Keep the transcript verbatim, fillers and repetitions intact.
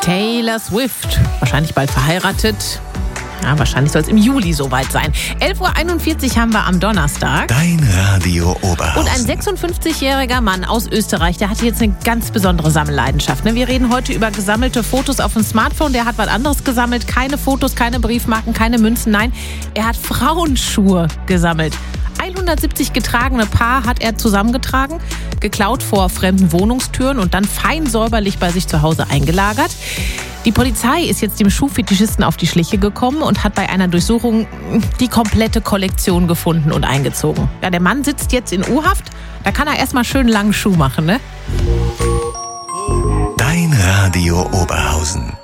Taylor Swift, wahrscheinlich bald verheiratet. Ja, wahrscheinlich soll es im Juli soweit sein. elf Uhr einundvierzig haben wir am Donnerstag. Dein Radio Oberhausen. Und ein sechsundfünfzigjähriger Mann aus Österreich, der hatte jetzt eine ganz besondere Sammelleidenschaft. Wir reden heute über gesammelte Fotos auf dem Smartphone. Der hat was anderes gesammelt. Keine Fotos, keine Briefmarken, keine Münzen. Nein, er hat Frauenschuhe gesammelt. hundertsiebzig getragene Paar hat er zusammengetragen, geklaut vor fremden Wohnungstüren und dann fein säuberlich bei sich zu Hause eingelagert. Die Polizei ist jetzt dem Schuhfetischisten auf die Schliche gekommen und hat bei einer Durchsuchung die komplette Kollektion gefunden und eingezogen. Ja, der Mann sitzt jetzt in U-Haft, da kann er erstmal schön langen Schuh machen, ne? Dein Radio Oberhausen.